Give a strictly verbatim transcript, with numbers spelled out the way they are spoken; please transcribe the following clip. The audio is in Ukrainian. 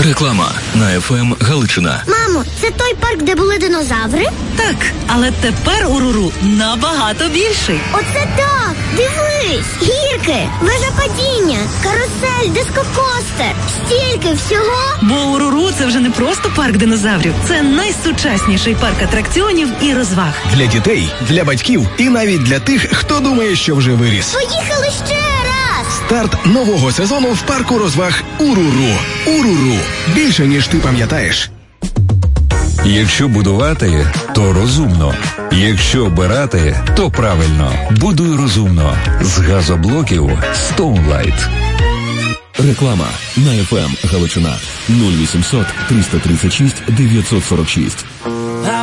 Реклама на еф ем Галичина. Мамо, це той парк, де були динозаври? Так, але тепер УРУРУ набагато більший. Оце так! Дивись! Гірки, вежа падіння, карусель, дискокостер. Стільки всього! Бо УРУРУ – це вже не просто парк динозаврів. Це найсучасніший парк атракціонів і розваг. Для дітей, для батьків і навіть для тих, хто думає, що вже виріс. Поїхали ще раз! Старт нового сезону в парку розваг УРУРУ. УРУРУ. Більше, ніж ти пам'ятаєш. Якщо будувати, то розумно. Якщо обирати, то правильно. Будуй розумно. З газоблоків Stoneline. Реклама на еф ем Галичина. нуль вісімсот триста тридцять шість дев'ятсот сорок шість.